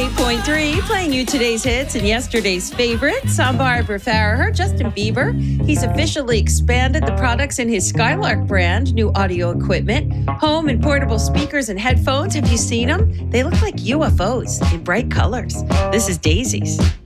98.3, playing you today's hits and yesterday's favorites. I'm Barbara Farrer. Justin Bieber, he's officially expanded the products in his Skylark brand, new audio equipment, home and portable speakers and headphones. Have you seen them? They look like UFOs in bright colors. This is Daisies.